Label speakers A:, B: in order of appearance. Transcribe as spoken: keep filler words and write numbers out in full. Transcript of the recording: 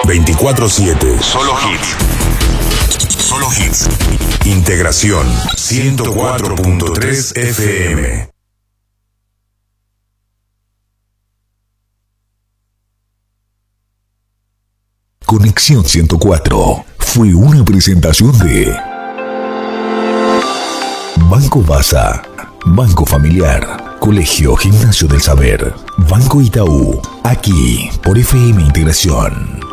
A: veinticuatro siete. Solo hits. Solo hits. Integración ciento cuatro punto tres F M.
B: Conexión ciento cuatro fue una presentación de Banco Baza, Banco Familiar, Colegio Gimnasio del Saber, Banco Itaú, aquí por F M Integración.